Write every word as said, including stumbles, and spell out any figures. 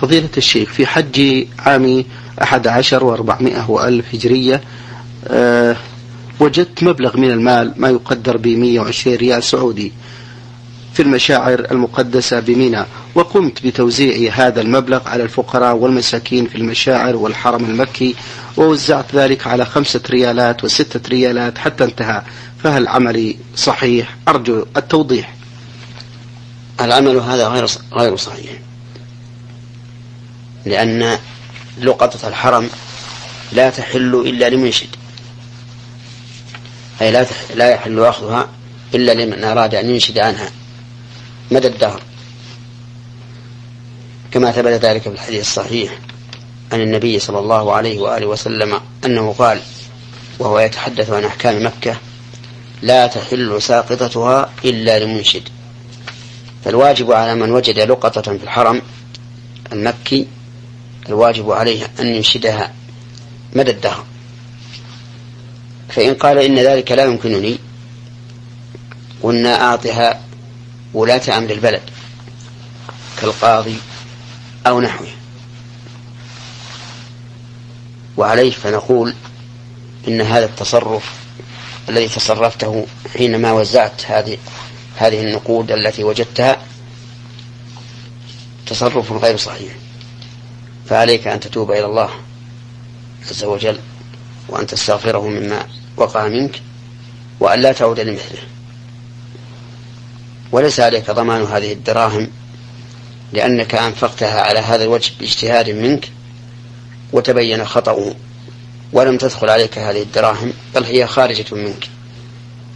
فضيلة الشيخ، في حج عام أحد عشر وأربعمائة وألف هجرية أه وجدت مبلغ من المال ما يقدر بمئة وعشرين ريال سعودي في المشاعر المقدسة بميناء، وقمت بتوزيع هذا المبلغ على الفقراء والمساكين في المشاعر والحرم المكي، ووزعت ذلك على خمسة ريالات وستة ريالات حتى انتهى، فهل عملي صحيح؟ أرجو التوضيح. العمل هذا غير غير صحيح، لأن لقطة الحرم لا تحل إلا لمنشد، أي لا لا يحل أخذها إلا لمن أراد أن ينشد عنها مدى الدهر، كما ثبت ذلك في الحديث الصحيح عن النبي صلى الله عليه وآله وسلم أنه قال وهو يتحدث عن أحكام مكة: لا تحل ساقطتها إلا لمنشد. فالواجب على من وجد لقطة في الحرم المكي الواجب عليه أن ينشدها مدى الدهر، فإن قال إن ذلك لا يمكنني قلنا أعطها ولاة أمر البلد كالقاضي أو نحوه، وعليه فنقول إن هذا التصرف الذي تصرفته حينما وزعت هذه هذه النقود التي وجدتها تصرف غير صحيح، فعليك أن تتوب إلى الله عز وجل وأن تستغفره مما وقع منك وأن لا تعود لمثله، وليس عليك ضمان هذه الدراهم لأنك أنفقتها على هذا الوجه باجتهاد منك وتبين خطأه ولم تدخل عليك هذه الدراهم بل هي خارجة منك.